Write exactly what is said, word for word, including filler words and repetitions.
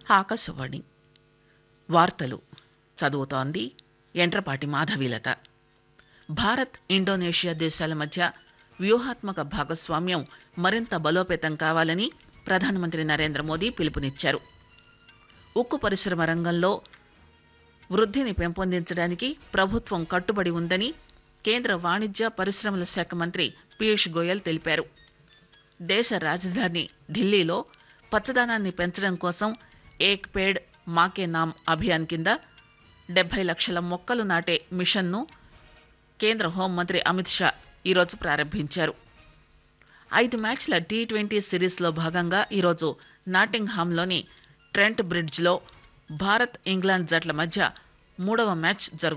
ఆకాశవాణి వార్తలు చదువుతోంది ఎంట్రపాటి మాధవీలత. భారత్ ఇండోనేషియా దేశాల మధ్య వ్యూహాత్మక భాగస్వామ్యం మరింత బలోపేతం కావాలని ప్రధానమంత్రి నరేంద్ర మోదీ పిలుపునిచ్చారు. ఉక్కు పరిశ్రమ రంగంలో వృద్ధిని పెంపొందించడానికి ప్రభుత్వం కట్టుబడి ఉందని కేంద్ర వాణిజ్య పరిశ్రమల శాఖ మంత్రి పీయూష్ గోయల్ తెలిపారు. దేశ రాజధాని ఢిల్లీలో పచ్చదనాన్ని పెంచడం కోసం ఏక్ పేడ్ మాకే నామ్ అభియాన్ కింద డెబ్బై లక్షల మొక్కలు నాటే మిషన్ను కేంద్ర హోంమంత్రి అమిత్ షా ఈరోజు ప్రారంభించారు. ఐదు మ్యాచ్ల టీ ట్వంటీ సిరీస్లో భాగంగా ఈరోజు నాటింగ్హామ్లోని ట్రెంట్ బ్రిడ్జ్లో భారత్ ఇంగ్లాండ్ జట్ల మధ్య మూడవ మ్యాచ్ జరుగుతుంది.